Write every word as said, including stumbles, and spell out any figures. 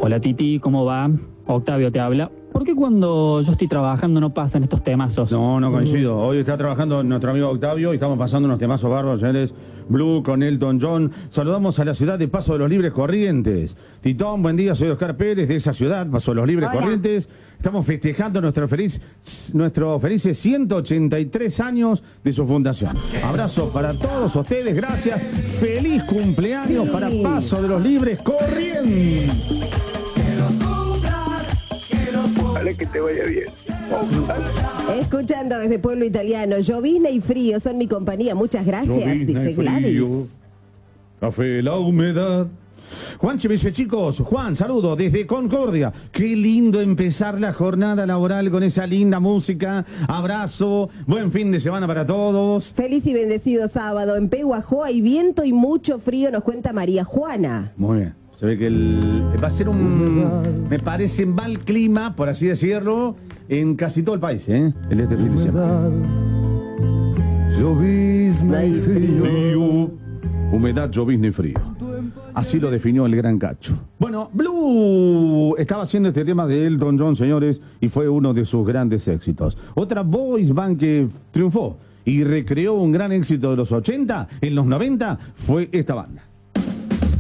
Hola Titi, ¿cómo va? Octavio te habla. ¿Por qué cuando yo estoy trabajando no pasan estos temazos? No, no coincido. Hoy está trabajando nuestro amigo Octavio y estamos pasando unos temazos bárbaros, señores. Blue con Elton John. Saludamos a la ciudad de Paso de los Libres Corrientes. Titón, buen día, soy Oscar Pérez de esa ciudad, Paso de los Libres Hola. Corrientes. Estamos festejando nuestro feliz, nuestros felices ciento ochenta y tres años de su fundación. Abrazo para todos ustedes, gracias. Feliz cumpleaños Sí. para Paso de los Libres Corrientes. Ojalá que te vaya bien. Ojalá. Escuchando desde Pueblo Italiano, llovizna y frío son mi compañía. Muchas gracias, Llovizna dice y frío, Gladys. café, la humedad. Juanche me dice, chicos, Juan, saludo desde Concordia. Qué lindo empezar la jornada laboral con esa linda música. Abrazo, buen fin de semana para todos. Feliz y bendecido sábado. En Pehuajó hay viento y mucho frío, nos cuenta María Juana. Muy bien. Se ve que el, va a ser un, me parece, mal clima, por así decirlo, en casi todo el país, ¿eh? En este fin de semana. Llovizna y frío. Frío, humedad, llovizna y frío. Así lo definió el gran Cacho. Bueno, Blue estaba haciendo este tema de Elton John, señores, y fue uno de sus grandes éxitos. Otra boys band que triunfó y recreó un gran éxito de los ochenta, en los noventa, fue esta banda.